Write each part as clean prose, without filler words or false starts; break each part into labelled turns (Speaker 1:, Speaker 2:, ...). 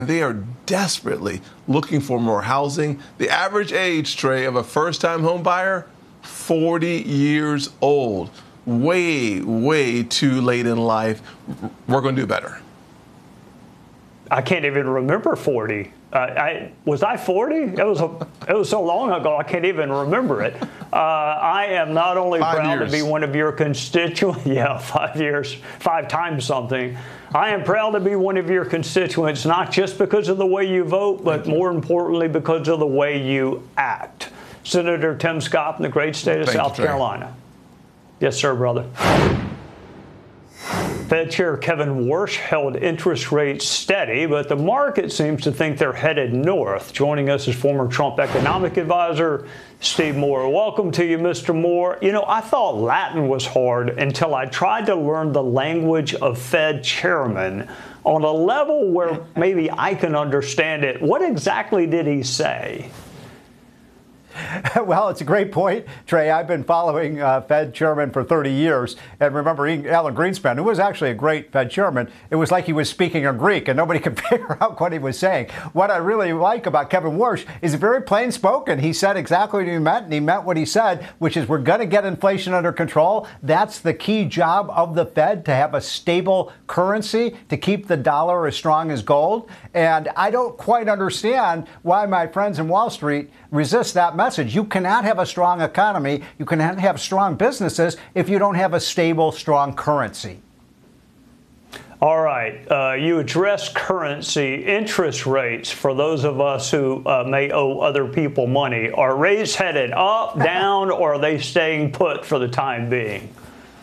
Speaker 1: They are desperately looking for more housing. The average age, Trey, of a first-time home buyer, 40 years old. Way, way too late in life. We're going to do better.
Speaker 2: I can't even remember 40. Was I 40? It was so long ago, I can't even remember it. I am not only proud to be one of your constituents. Yeah, 5 years, 5 times something. I am proud to be one of your constituents, not just because of the way you vote, but more importantly, because of the way you act. Senator Tim Scott from the great state of South Carolina. Yes, sir, brother. Fed Chair Kevin Warsh held interest rates steady, but the market seems to think they're headed north. Joining us is former Trump economic advisor Steve Moore. Welcome to you, Mr. Moore. You know, I thought Latin was hard until I tried to learn the language of Fed chairman on a level where maybe I can understand it. What exactly did he say?
Speaker 3: Well, it's a great point, Trey. I've been following Fed chairman for 30 years. And remember, Alan Greenspan, who was actually a great Fed chairman, it was like he was speaking in Greek and nobody could figure out what he was saying. What I really like about Kevin Warsh is very plain spoken. He said exactly what he meant, and he meant what he said, which is we're going to get inflation under control. That's the key job of the Fed, to have a stable currency, to keep the dollar as strong as gold. And I don't quite understand why my friends in Wall Street resist that message. You cannot have a strong economy, you cannot have strong businesses if you don't have a stable, strong currency.
Speaker 2: All right. You address currency. Interest rates, for those of us who may owe other people money, are rates headed up, down, or are they staying put for the time being?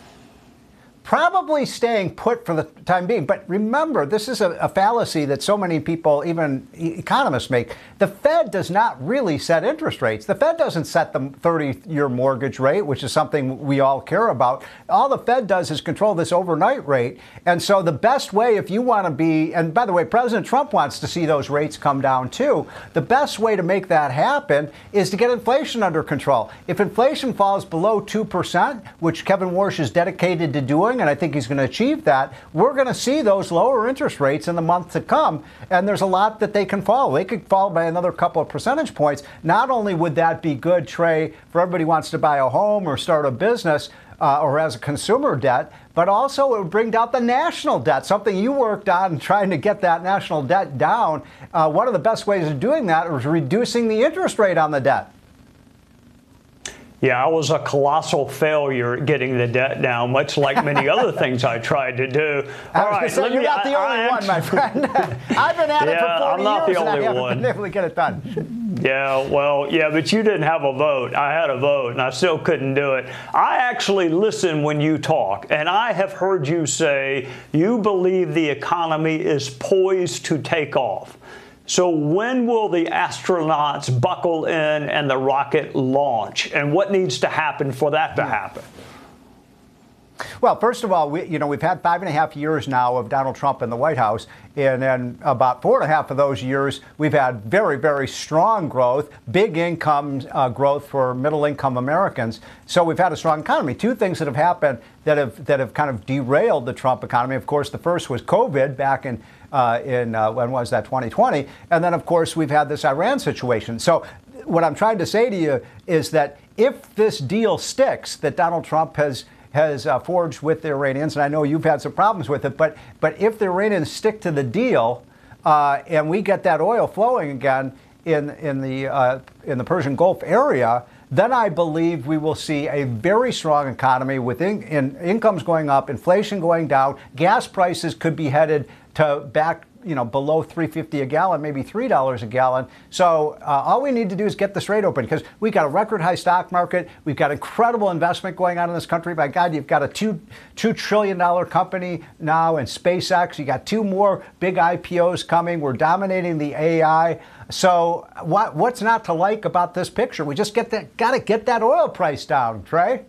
Speaker 3: Probably staying put for the time being. But remember, this is a fallacy that so many people, even economists, make. The Fed does not really set interest rates. The Fed doesn't set the 30-year mortgage rate, which is something we all care about. All the Fed does is control this overnight rate. And so the best way, if you want to be, and by the way, President Trump wants to see those rates come down too. The best way to make that happen is to get inflation under control. If inflation falls below 2%, which Kevin Warsh is dedicated to doing, and I think he's going to achieve that, we're going to see those lower interest rates in the months to come. And there's a lot that they can fall. They could fall by another couple of percentage points. Not only would that be good, Trey, for everybody who wants to buy a home or start a business or has a consumer debt, but also it would bring down the national debt, something you worked on, trying to get that national debt down. One of the best ways of doing that is reducing the interest rate on the debt.
Speaker 2: Yeah, I was a colossal failure at getting the debt down, much like many other things I tried to do.
Speaker 3: All right, you're not the only one, my friend. I've been at it for 40
Speaker 2: I'm not
Speaker 3: years
Speaker 2: the only
Speaker 3: and I haven't
Speaker 2: one.
Speaker 3: been able to get it done.
Speaker 2: Yeah, well, yeah, but you didn't have a vote. I had a vote, and I still couldn't do it. I actually listen when you talk, and I have heard you say you believe the economy is poised to take off. So when will the astronauts buckle in and the rocket launch? And what needs to happen for that to happen?
Speaker 3: Well, first of all, we've had 5.5 years now of Donald Trump in the White House. And then about 4.5 of those years, we've had very, very strong growth, big income growth for middle-income Americans. So we've had a strong economy. Two things that have happened that have kind of derailed the Trump economy. Of course, the first was COVID back in when was that, 2020? And then, of course, we've had this Iran situation. So what I'm trying to say to you is that if this deal sticks that Donald Trump has forged with the Iranians, and I know you've had some problems with it, but if the Iranians stick to the deal and we get that oil flowing again in the Persian Gulf area, then I believe we will see a very strong economy with incomes going up, inflation going down, gas prices could be headed to back below $3.50 a gallon, maybe $3 a gallon. So all we need to do is get this rate open, because we've got a record high stock market. We've got incredible investment going on in this country. My God, you've got a $2 trillion company now in SpaceX. You got 2 more big IPOs coming. We're dominating the AI. So what's not to like about this picture? We just got to get that oil price down, Trey.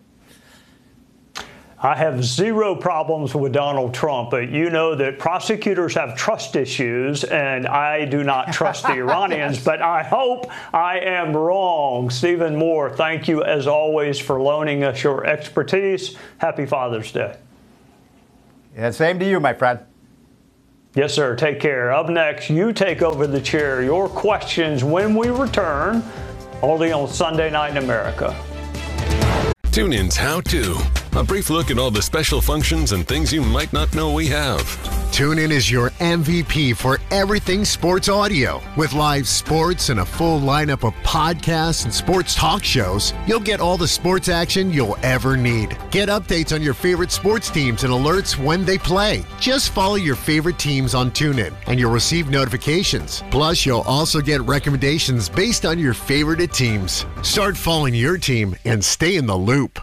Speaker 2: I have zero problems with Donald Trump, but you know that prosecutors have trust issues, and I do not trust the Iranians, yes. But I hope I am wrong. Stephen Moore, thank you as always for loaning us your expertise. Happy Father's Day.
Speaker 3: Yeah, same to you, my friend.
Speaker 2: Yes, sir. Take care. Up next, you take over the chair. Your questions when we return, only on Sunday Night in America.
Speaker 4: TuneIn's How To. A brief look at all the special functions and things you might not know we have.
Speaker 5: TuneIn is your MVP for everything sports audio. With live sports and a full lineup of podcasts and sports talk shows, you'll get all the sports action you'll ever need. Get updates on your favorite sports teams and alerts when they play. Just follow your favorite teams on TuneIn, and you'll receive notifications. Plus, you'll also get recommendations based on your favorite teams. Start following your team and stay in the loop.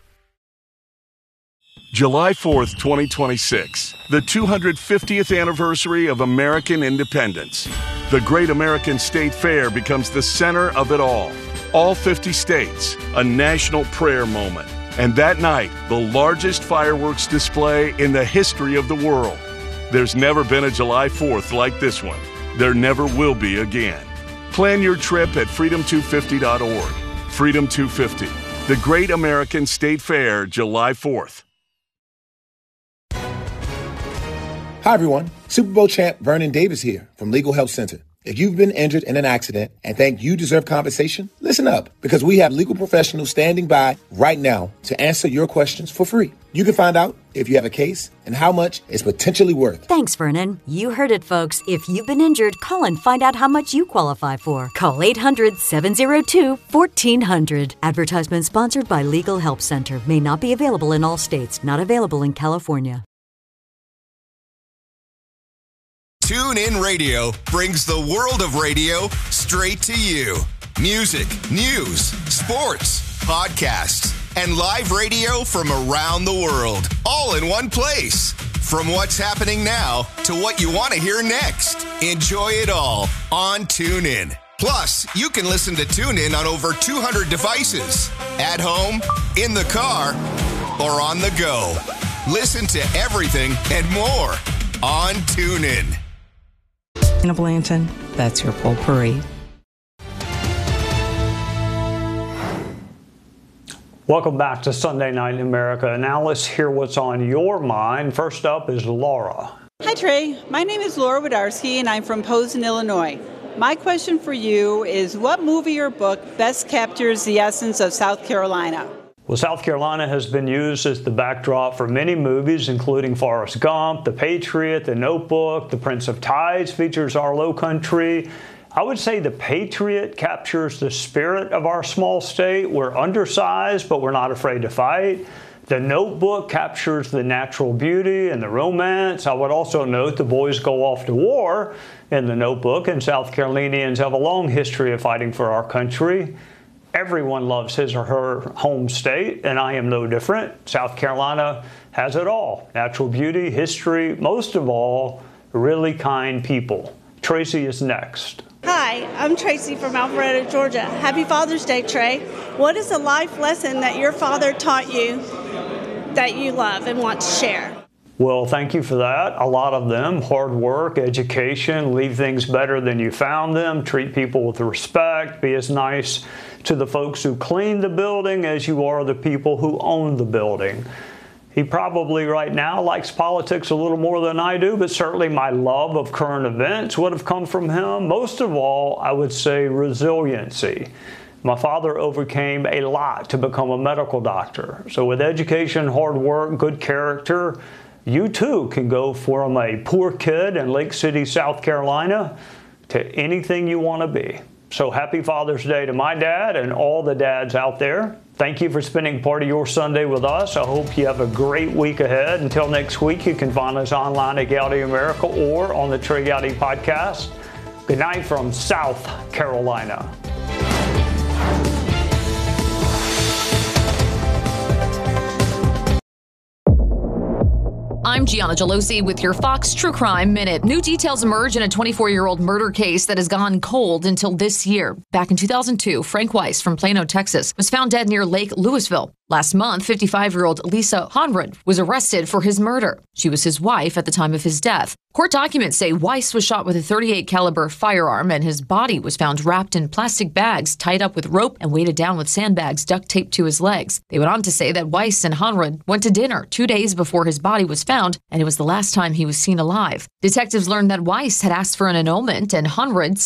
Speaker 6: July 4th, 2026, the 250th anniversary of American independence. The Great American State Fair becomes the center of it all. All 50 states, a national prayer moment. And that night, the largest fireworks display in the history of the world. There's never been a July 4th like this one. There never will be again. Plan your trip at freedom250.org. Freedom 250, the Great American State Fair, July 4th.
Speaker 7: Hi, everyone. Super Bowl champ Vernon Davis here from Legal Help Center. If you've been injured in an accident and think you deserve compensation, listen up, because we have legal professionals standing by right now to answer your questions for free. You can find out if you have a case and how much it's potentially worth.
Speaker 8: Thanks, Vernon. You heard it, folks. If you've been injured, call and find out how much you qualify for. Call 800-702-1400. Advertisement sponsored by Legal Help Center. May not be available in all states. Not available in California.
Speaker 9: TuneIn Radio brings the world of radio straight to you. Music, news, sports, podcasts, and live radio from around the world, all in one place. From what's happening now to what you want to hear next. Enjoy it all on TuneIn. Plus, you can listen to TuneIn on over 200 devices. At home, in the car, or on the go. Listen to everything and more on TuneIn.
Speaker 10: In a Blanton, that's your potpourri.
Speaker 2: Welcome back to Sunday Night in America. Now let's hear what's on your mind. First up is Laura.
Speaker 11: Hi, Trey. My name is Laura Wodarski, and I'm from Posen, Illinois. My question for you is, what movie or book best captures the essence of South Carolina?
Speaker 2: Well, South Carolina has been used as the backdrop for many movies, including Forrest Gump, The Patriot, The Notebook, The Prince of Tides features our low country. I would say The Patriot captures the spirit of our small state. We're undersized, but we're not afraid to fight. The Notebook captures the natural beauty and the romance. I would also note the boys go off to war in The Notebook, and South Carolinians have a long history of fighting for our country. Everyone loves his or her home state, and I am no different. South Carolina has it all. Natural beauty, history, most of all, really kind people. Tracy is next.
Speaker 12: Hi, I'm Tracy from Alpharetta, Georgia. Happy Father's Day, Trey. What is a life lesson that your father taught you that you love and want to share?
Speaker 2: Well, thank you for that. A lot of them: hard work, education, leave things better than you found them, treat people with respect, be as nice to the folks who clean the building as you are the people who own the building. He probably right now likes politics a little more than I do, but certainly my love of current events would have come from him. Most of all, I would say resiliency. My father overcame a lot to become a medical doctor. So with education, hard work, good character, you too can go from a poor kid in Lake City, South Carolina, to anything you want to be. So happy Father's Day to my dad and all the dads out there. Thank you for spending part of your Sunday with us. I hope you have a great week ahead. Until next week, you can find us online at Gowdy America or on the Trey Gowdy podcast. Good night from South Carolina.
Speaker 13: I'm Gianna Gelosi with your Fox True Crime Minute. New details emerge in a 24-year-old murder case that has gone cold until this year. Back in 2002, Frank Weiss from Plano, Texas, was found dead near Lake Louisville. Last month, 55-year-old Lisa Honrud was arrested for his murder. She was his wife at the time of his death. Court documents say Weiss was shot with a .38 caliber firearm, and his body was found wrapped in plastic bags, tied up with rope, and weighted down with sandbags duct taped to his legs. They went on to say that Weiss and Honrud went to dinner 2 days before his body was found, and it was the last time he was seen alive. Detectives learned that Weiss had asked for an annulment, and Honrud